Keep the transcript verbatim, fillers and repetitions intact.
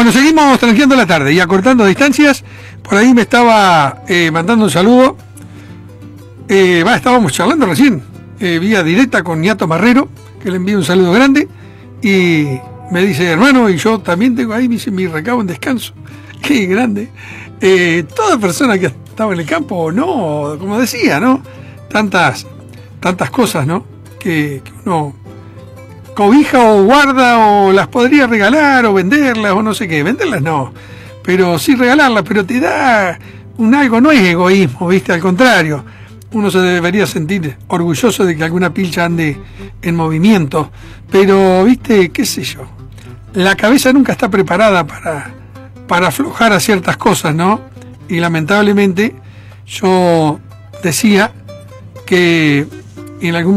Bueno, seguimos tranqueando la tarde y acortando distancias. Por ahí me estaba eh, mandando un saludo. Eh, va, estábamos charlando recién, eh, vía directa con Ñato Marrero, que le envío un saludo grande. Y me dice, hermano, y yo también tengo ahí mi, mi recabo en descanso. Qué grande. Eh, toda persona que estaba en el campo, no, como decía, ¿no? Tantas, tantas cosas, ¿no? Que, que uno cobija o guarda o las podría regalar o venderlas o no sé qué. Venderlas no, pero sí regalarlas, pero te da un algo, no es egoísmo, ¿viste? Al contrario, uno se debería sentir orgulloso de que alguna pilcha ande en movimiento, pero, ¿viste? ¿Qué sé yo? La cabeza nunca está preparada para, para aflojar a ciertas cosas, ¿no? Y lamentablemente yo decía que en algún